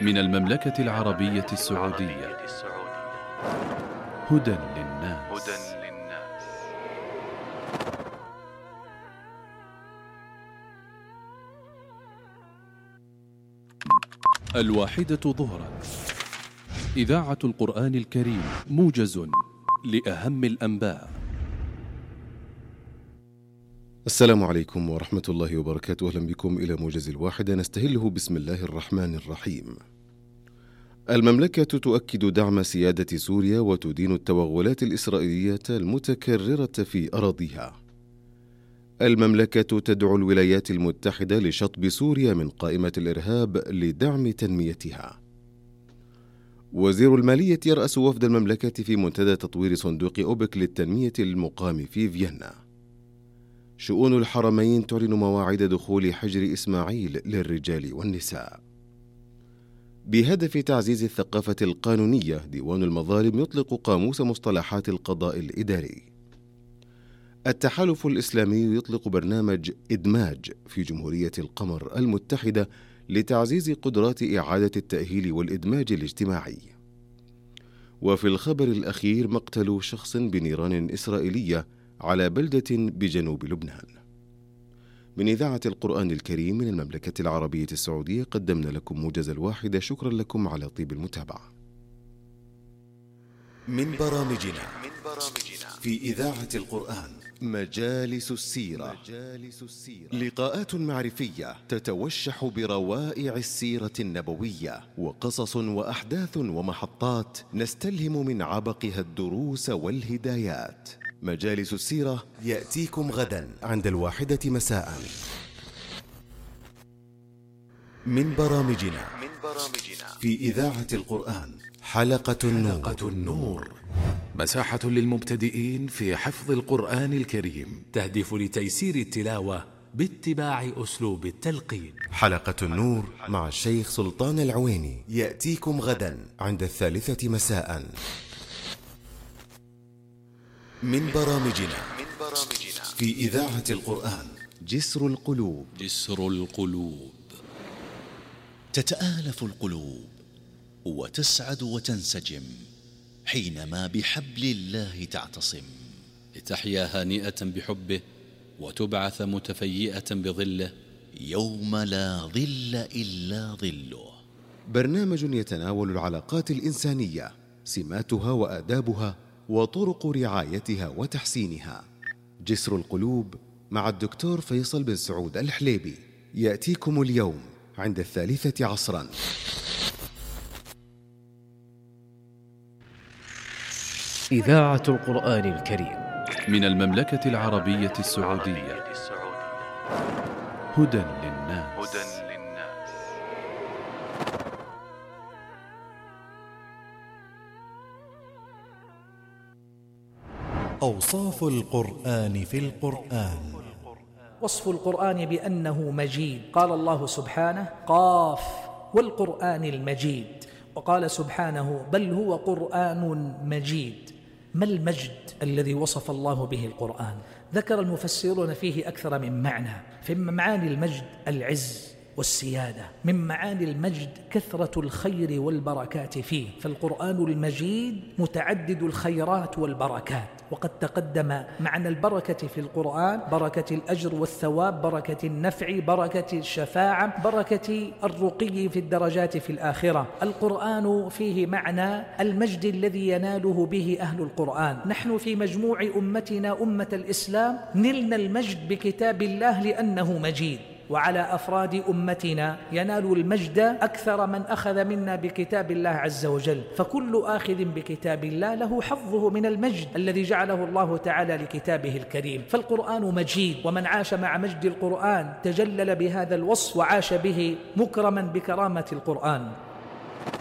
من المملكة العربية السعودية. هدى للناس. الواحدة ظهرا، إذاعة القرآن الكريم، موجز لأهم الأنباء. السلام عليكم ورحمة الله وبركاته. أهلا بكم إلى موجز الواحدة نستهله بسم الله الرحمن الرحيم. المملكة تؤكد دعم سيادة سوريا وتدين التوغلات الإسرائيلية المتكررة في أراضيها. المملكة تدعو الولايات المتحدة لشطب سوريا من قائمة الإرهاب لدعم تنميتها. وزير المالية يرأس وفد المملكة في منتدى تطوير صندوق أوبك للتنمية المقام في فيينا. شؤون الحرمين تعلن مواعيد دخول حجر إسماعيل للرجال والنساء. بهدف تعزيز الثقافة القانونية، ديوان المظالم يطلق قاموس مصطلحات القضاء الإداري. التحالف الإسلامي يطلق برنامج إدماج في جمهورية القمر المتحدة لتعزيز قدرات إعادة التأهيل والإدماج الاجتماعي. وفي الخبر الأخير، مقتل شخص بنيران إسرائيلية على بلدة بجنوب لبنان. من إذاعة القرآن الكريم من المملكة العربية السعودية قدمنا لكم موجز الواحدة. شكرا لكم على طيب المتابعة. من برامجنا في إذاعة القرآن مجالس السيرة. لقاءات معرفية تتوشح بروائع السيرة النبوية، وقصص وأحداث ومحطات نستلهم من عبقها الدروس والهدايات. مجالس السيرة يأتيكم غدا عند 1 مساء. من برامجنا في إذاعة القرآن حلقة النور، مساحة للمبتدئين في حفظ القرآن الكريم، تهدف لتيسير التلاوة باتباع أسلوب التلقين. حلقة النور مع الشيخ سلطان العويني يأتيكم غدا عند 3 مساء. من برامجنا في إذاعة القرآن جسر القلوب. تتآلف القلوب وتسعد وتنسجم حينما بحبل الله تعتصم، لتحيا هانئة بحبه وتبعث متفيئة بظله يوم لا ظل إلا ظله. برنامج يتناول العلاقات الإنسانية، سماتها وآدابها وطرق رعايتها وتحسينها. جسر القلوب مع الدكتور فيصل بن سعود الحليبي يأتيكم اليوم عند 3 عصرا. إذاعة القرآن الكريم من المملكة العربية السعودية. هدى للناس. أوصاف القرآن في القرآن. وصف القرآن بأنه مجيد. قال الله سبحانه: قاف والقرآن المجيد. وقال سبحانه: بل هو قرآن مجيد. ما المجد الذي وصف الله به القرآن؟ ذكر المفسرون فيه أكثر من معنى. فمن معاني المجد العز والسيادة، من معاني المجد كثرة الخير والبركات فيه، فالقرآن المجيد متعدد الخيرات والبركات. وقد تقدم معنى البركة في القرآن: بركة الأجر والثواب، بركة النفع، بركة الشفاعة، بركة الرقي في الدرجات في الآخرة. القرآن فيه معنى المجد الذي يناله به أهل القرآن. نحن في مجموع أمتنا أمة الإسلام نلنا المجد بكتاب الله لأنه مجيد، وعلى أفراد أمتنا ينال المجد أكثر من أخذ منا بكتاب الله عز وجل، فكل آخذ بكتاب الله له حظه من المجد الذي جعله الله تعالى لكتابه الكريم. فالقرآن مجيد، ومن عاش مع مجد القرآن تجلل بهذا الوصف وعاش به مكرما بكرامة القرآن.